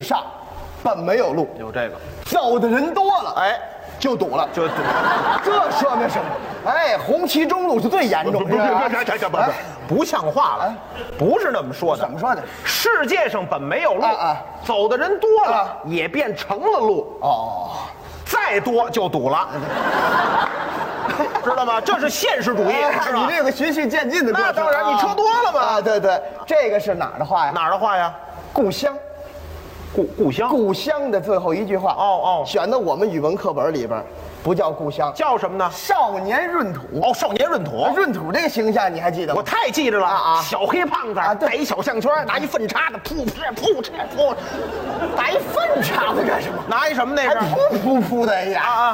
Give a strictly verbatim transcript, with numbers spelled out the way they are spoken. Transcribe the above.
上本没有路， 有这个， 走的人多了， 哎， 就堵了。 就堵。 这说明什么？哎，红旗中路是最严重的。 不不不不不像话了，不是那么说的。 怎么说的？ 世界上本没有路， 啊啊走的人多了啊， 也变成了路。 哦， 再多就堵了，知道吗？这是现实主义， 哎是吧？ 你这个循序渐进的过程。 那当然，你车多了嘛。 啊，对对，这个是哪儿的话呀？ 哪儿的话呀？ 故乡。 故故乡。 故乡的最后一句话。 哦哦， 选的我们语文课本里边，不叫故乡， 叫什么呢？ 少年闰土。 哦，少年闰土。 闰土这个形象你还记得吗？ 我太记着了啊啊小黑胖子啊对带一小项圈，拿一粪叉子，噗噗噗噗噗， 打一粪叉子干什么？ 拿一什么那还是？ 噗噗噗的呀！ 啊啊